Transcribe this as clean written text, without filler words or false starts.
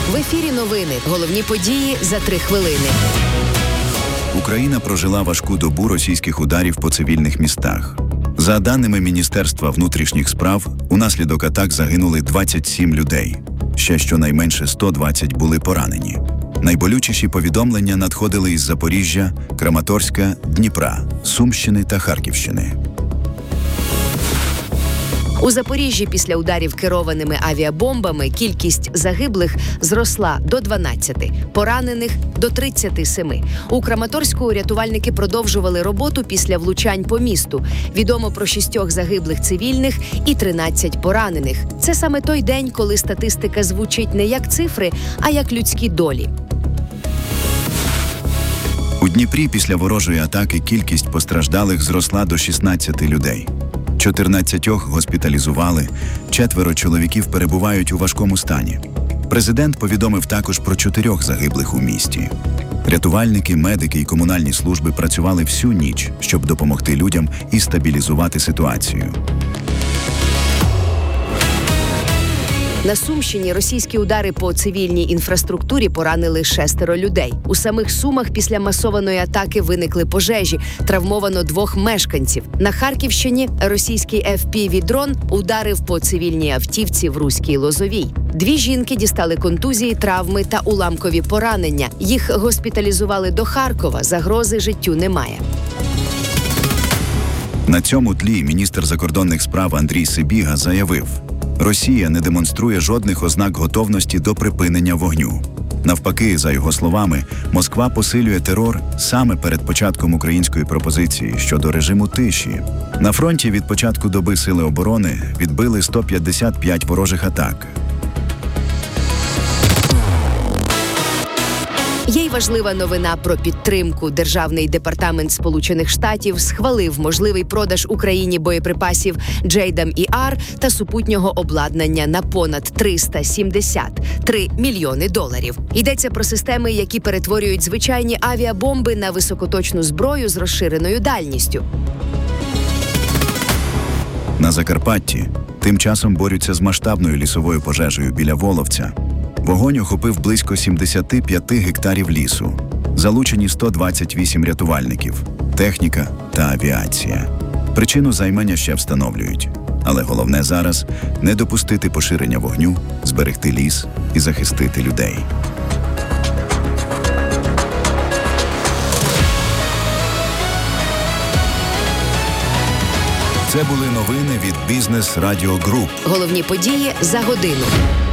В ефірі новини. Головні події за 3 хвилини. Україна прожила важку добу російських ударів по цивільних містах. За даними Міністерства внутрішніх справ, унаслідок атак загинули 27 людей. Ще щонайменше 120 були поранені. Найболючіші повідомлення надходили із Запоріжжя, Краматорська, Дніпра, Сумщини та Харківщини. У Запоріжжі після ударів керованими авіабомбами кількість загиблих зросла до 12, поранених – до 37. У Краматорську рятувальники продовжували роботу після влучань по місту. Відомо про 6 загиблих цивільних і 13 поранених. Це саме той день, коли статистика звучить не як цифри, а як людські долі. У Дніпрі після ворожої атаки кількість постраждалих зросла до 16 людей. 14 госпіталізували, 4 чоловіків перебувають у важкому стані. Президент повідомив також про 4 загиблих у місті. Рятувальники, медики і комунальні служби працювали всю ніч, щоб допомогти людям і стабілізувати ситуацію. На Сумщині російські удари по цивільній інфраструктурі поранили 6 людей. У самих Сумах після масованої атаки виникли пожежі. Травмовано 2 мешканців. На Харківщині російський FPV-дрон ударив по цивільній автівці в Руській Лозовій. 2 жінки дістали контузії, травми та уламкові поранення. Їх госпіталізували до Харкова. Загрози життю немає. На цьому тлі міністр закордонних справ Андрій Сибіга заявив: Росія не демонструє жодних ознак готовності до припинення вогню. Навпаки, за його словами, Москва посилює терор саме перед початком української пропозиції щодо режиму тиші. На фронті від початку доби Сили оборони відбили 155 ворожих атак. Є й важлива новина про підтримку. Державний департамент Сполучених Штатів схвалив можливий продаж Україні боєприпасів JDAM-ER та супутнього обладнання на понад $373 мільйони. Йдеться про системи, які перетворюють звичайні авіабомби на високоточну зброю з розширеною дальністю. На Закарпатті тим часом борються з масштабною лісовою пожежею біля Воловця. Вогонь охопив близько 75 гектарів лісу. Залучені 128 рятувальників, техніка та авіація. Причину займання ще встановлюють. Але головне зараз – не допустити поширення вогню, зберегти ліс і захистити людей. Це були новини від Business Radio Group. Головні події за годину.